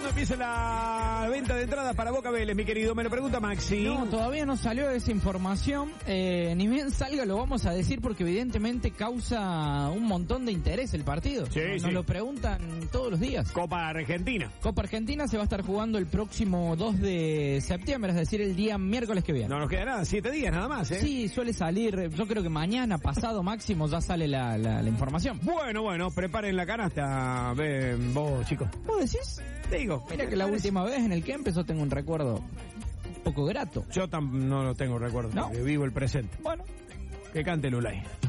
¿Cuándo empieza la venta de entradas para Boca Vélez, mi querido? Me lo pregunta Maxi. No, todavía no salió esa información. Ni bien salga lo vamos a decir porque evidentemente causa un montón de interés el partido. Sí, Nos lo preguntan todos los días. Copa Argentina. Copa Argentina se va a estar jugando el próximo 2 de septiembre, es decir, el día miércoles que viene. No nos queda nada, 7 días nada más, ¿eh? Sí, suele salir, yo creo que mañana, pasado máximo, ya sale la información. Bueno, preparen la canasta, ven vos, chicos. ¿Vos decís? Digo, Mira que la última vez en el que empezó tengo un recuerdo un poco grato. Yo no lo tengo recuerdo, ¿No? porque vivo el presente. Bueno. Que cante Lulay.